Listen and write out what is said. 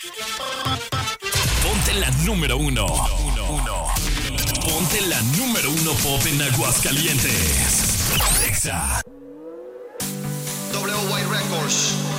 Ponte la número uno. Ponte la número uno pop en Aguascalientes. Alexa. WY Records.